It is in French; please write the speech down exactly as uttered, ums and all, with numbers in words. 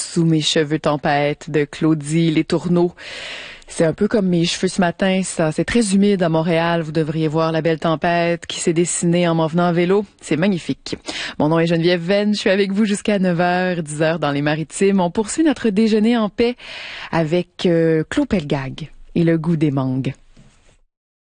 Sous mes cheveux tempête de Claudie Les Tourneaux. C'est un peu comme mes cheveux ce matin, ça. C'est très humide à Montréal. Vous devriez voir la belle tempête qui s'est dessinée en m'en venant en vélo. C'est magnifique. Mon nom est Geneviève Venn. Je suis avec vous jusqu'à neuf heures, dix heures dans les Maritimes. On poursuit notre déjeuner en paix avec euh, Claude Pelgag et le goût des mangues.